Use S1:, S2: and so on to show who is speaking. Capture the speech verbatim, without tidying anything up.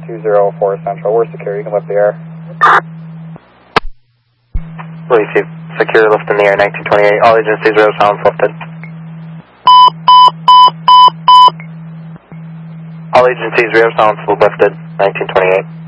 S1: two zero four Central. We're secure. You can lift the air.
S2: Receive. Secure lift in the air, nineteen twenty-eight. All agencies, zero sounds lifted. All agencies, zero sounds lifted, nineteen twenty-eight.